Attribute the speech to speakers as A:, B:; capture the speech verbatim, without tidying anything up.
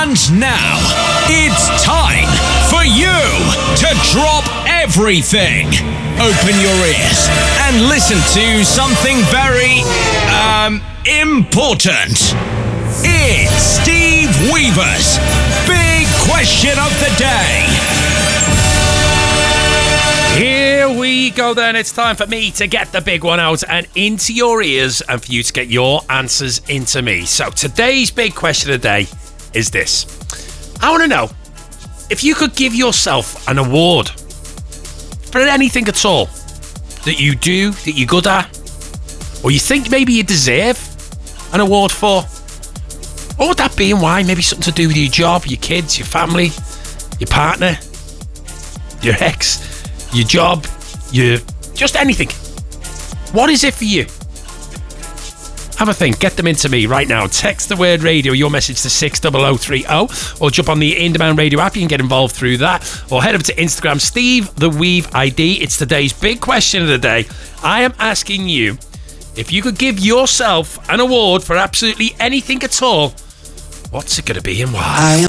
A: And now, it's time for you to drop everything. Open your ears and listen to something very, um, important. It's Steve Weaver's Big Question of the Day.
B: Here we go then. It's time for me to get the big one out and into your ears and for you to get your answers into me. So today's big question of the day is this. I want to know if you could give yourself an award for anything at all that you do, that you're good at, or you think maybe you deserve an award for, what would that be and why? Maybe something to do with your job, your kids, your family, your partner, your ex, your job, your just anything. What is it for you? Have a think. Get them into me right now. Text the word radio, your message to six oh oh three oh, or jump on the In Demand Radio app. You can get involved through that, or head over to Instagram, Steve the Weave I D. It's today's big question of the day. I am asking you, if you could give yourself an award for absolutely anything at all, what's it going to be and why?